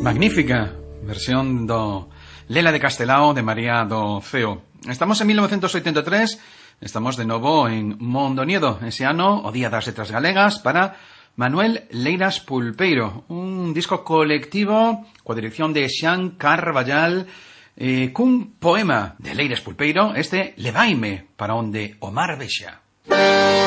Magnífica versión do Lela de Castelao de María do Ceo. Estamos en 1983, estamos de novo en Mondoñedo, ese ano, o Día das Letras Galegas, para Manuel Leiras Pulpeiro, un disco colectivo coa dirección de Xan Carballal, cun poema de Leiras Pulpeiro, este Levaime para onde o mar vexa.